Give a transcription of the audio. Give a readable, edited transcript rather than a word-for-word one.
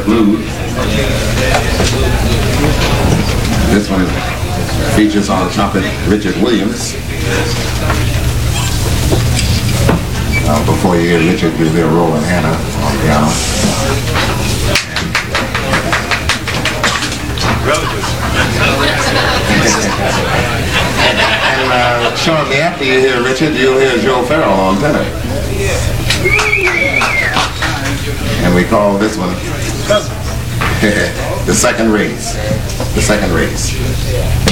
blues. This one features on trumpet Richard Williams. Before you hear Richard, you'll hear Roland Hanna on piano. And shortly after you hear Richard, you'll hear Joe Farrell on tenor. And we call this one the second race. The second race.